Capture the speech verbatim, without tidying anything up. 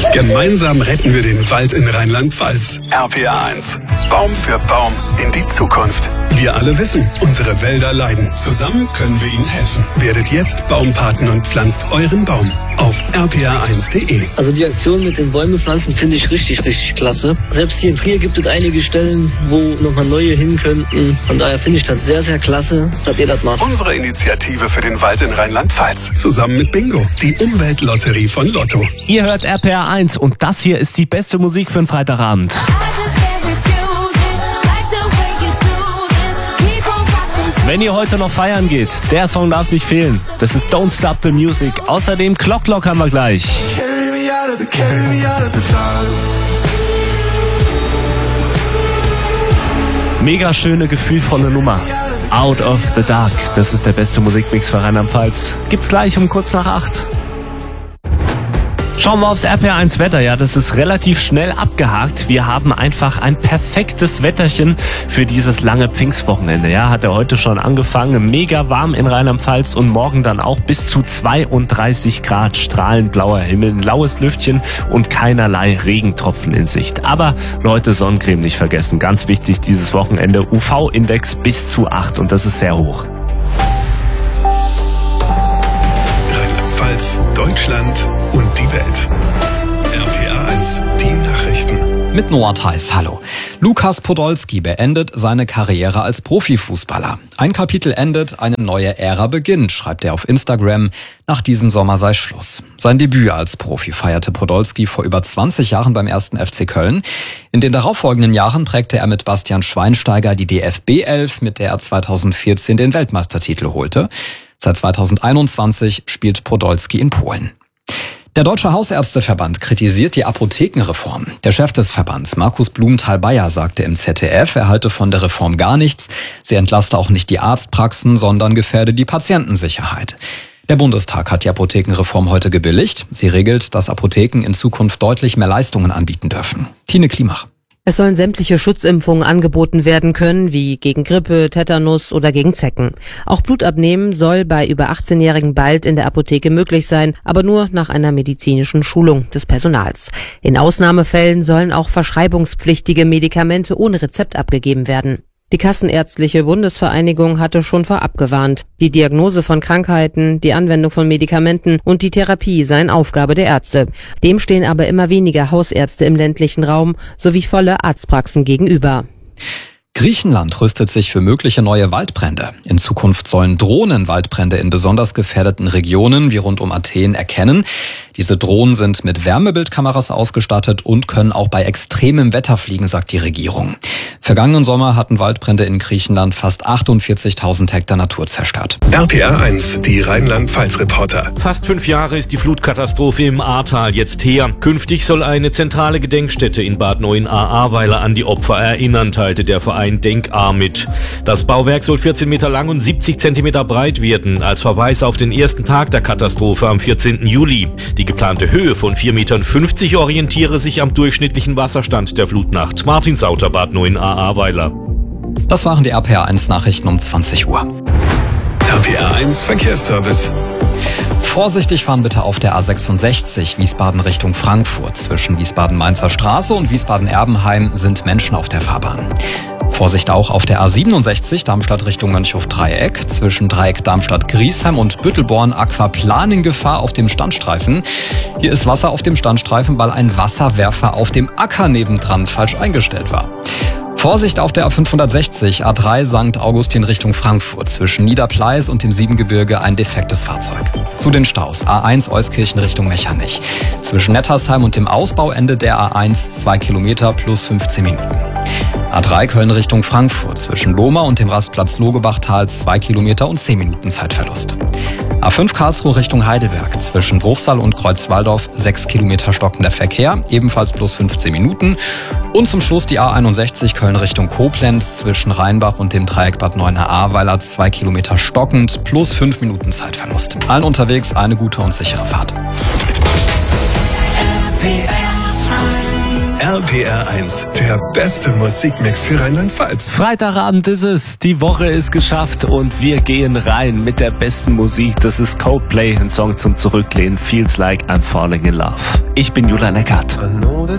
Gemeinsam retten wir den Wald in Rheinland-Pfalz. R P R eins. Baum für Baum in die Zukunft. Wir alle wissen, unsere Wälder leiden. Zusammen können wir ihnen helfen. Werdet jetzt Baumpaten und pflanzt euren Baum auf r p r eins punkt d e. Also die Aktion mit den Bäume pflanzen finde ich richtig, richtig klasse. Selbst hier in Trier gibt es einige Stellen, wo nochmal neue hin könnten. Von daher finde ich das sehr, sehr klasse, dass ihr das macht. Unsere Initiative für den Wald in Rheinland-Pfalz. Zusammen mit Bingo, die Umweltlotterie von Lotto. Ihr hört R P R eins und das hier ist die beste Musik für einen Freitagabend. Wenn ihr heute noch feiern geht, der Song darf nicht fehlen. Das ist Don't Stop the Music. Außerdem Clock Clock haben wir gleich. Mega schöne, gefühlvolle Nummer. Out of the Dark. Das ist der beste Musikmix für Rheinland-Pfalz. Gibt's gleich um kurz nach acht. Schauen wir aufs R P R eins Wetter. Ja, das ist relativ schnell abgehakt. Wir haben einfach ein perfektes Wetterchen für dieses lange Pfingstwochenende. Ja, hat er heute schon angefangen. Mega warm in Rheinland-Pfalz und morgen dann auch bis zu zweiunddreißig Grad, strahlend blauer Himmel, ein laues Lüftchen und keinerlei Regentropfen in Sicht. Aber Leute, Sonnencreme nicht vergessen. Ganz wichtig dieses Wochenende. U V-Index bis zu acht und das ist sehr hoch. Rheinland-Pfalz, Deutschland und die Welt. R P R eins, die Nachrichten. Mit Noah Theis, hallo. Lukas Podolski beendet seine Karriere als Profifußballer. Ein Kapitel endet, eine neue Ära beginnt, schreibt er auf Instagram. Nach diesem Sommer sei Schluss. Sein Debüt als Profi feierte Podolski vor über zwanzig Jahren beim ersten F C Köln. In den darauffolgenden Jahren prägte er mit Bastian Schweinsteiger die D F B elf, mit der er zweitausendvierzehn den Weltmeistertitel holte. Seit zweitausendeinundzwanzig spielt Podolski in Polen. Der Deutsche Hausärzteverband kritisiert die Apothekenreform. Der Chef des Verbands, Markus Blumenthal-Bayer, sagte im Z D F, er halte von der Reform gar nichts. Sie entlaste auch nicht die Arztpraxen, sondern gefährde die Patientensicherheit. Der Bundestag hat die Apothekenreform heute gebilligt. Sie regelt, dass Apotheken in Zukunft deutlich mehr Leistungen anbieten dürfen. Tine Klimach. Es sollen sämtliche Schutzimpfungen angeboten werden können, wie gegen Grippe, Tetanus oder gegen Zecken. Auch Blutabnehmen soll bei über achtzehnjährigen bald in der Apotheke möglich sein, aber nur nach einer medizinischen Schulung des Personals. In Ausnahmefällen sollen auch verschreibungspflichtige Medikamente ohne Rezept abgegeben werden. Die Kassenärztliche Bundesvereinigung hatte schon vorab gewarnt. Die Diagnose von Krankheiten, die Anwendung von Medikamenten und die Therapie seien Aufgabe der Ärzte. Dem stehen aber immer weniger Hausärzte im ländlichen Raum sowie volle Arztpraxen gegenüber. Griechenland rüstet sich für mögliche neue Waldbrände. In Zukunft sollen Drohnen Waldbrände in besonders gefährdeten Regionen wie rund um Athen erkennen. Diese Drohnen sind mit Wärmebildkameras ausgestattet und können auch bei extremem Wetter fliegen, sagt die Regierung. Vergangenen Sommer hatten Waldbrände in Griechenland fast achtundvierzigtausend Hektar Natur zerstört. R P R eins, die Rheinland-Pfalz-Reporter. Fast fünf Jahre ist die Flutkatastrophe im Ahrtal jetzt her. Künftig soll eine zentrale Gedenkstätte in Bad Neuenahr-Ahrweiler an die Opfer erinnern, teilte der Verein Denk-Ahr mit. Das Bauwerk soll vierzehn Meter lang und siebzig Zentimeter breit werden, als Verweis auf den ersten Tag der Katastrophe am vierzehnten Juli. Die geplante Höhe von vier Komma fünfzig Metern orientiere sich am durchschnittlichen Wasserstand der Flutnacht. Martin Sauter, Bad Neuenahr-Ahrweiler. Das waren die R P R eins Nachrichten um zwanzig Uhr. R P R eins Verkehrsservice. Vorsichtig fahren bitte auf der A sechsundsechzig Wiesbaden Richtung Frankfurt. Zwischen Wiesbaden-Mainzer Straße und Wiesbaden-Erbenheim sind Menschen auf der Fahrbahn. Vorsicht auch auf der A siebenundsechzig Darmstadt Richtung Mönchhof-Dreieck. Zwischen Dreieck Darmstadt-Griesheim und Büttelborn Aquaplaning-Gefahr auf dem Standstreifen. Hier ist Wasser auf dem Standstreifen, weil ein Wasserwerfer auf dem Acker nebendran falsch eingestellt war. Vorsicht auf der A fünfhundertsechzig A drei Sankt Augustin Richtung Frankfurt. Zwischen Niederpleis und dem Siebengebirge ein defektes Fahrzeug. Zu den Staus A eins Euskirchen Richtung Mechernich. Zwischen Nettersheim und dem Ausbauende der A eins zwei Kilometer plus fünfzehn Minuten. A drei Köln Richtung Frankfurt. Zwischen Lohmar und dem Rastplatz Logebachtal zwei Kilometer und zehn Minuten Zeitverlust. A fünf Karlsruhe Richtung Heidelberg. Zwischen Bruchsal und Kreuzwaldorf sechs Kilometer stockender Verkehr, ebenfalls plus fünfzehn Minuten. Und zum Schluss die A einundsechzig Köln Richtung Koblenz. Zwischen Rheinbach und dem Dreieck Bad Neuenahr-Ahrweiler zwei Kilometer stockend, plus fünf Minuten Zeitverlust. Allen unterwegs eine gute und sichere Fahrt. R P R eins, der beste Musikmix für Rheinland-Pfalz. Freitagabend ist es, die Woche ist geschafft und wir gehen rein mit der besten Musik. Das ist Coldplay, ein Song zum Zurücklehnen, Feels Like I'm Falling in Love. Ich bin Julian Eckhardt.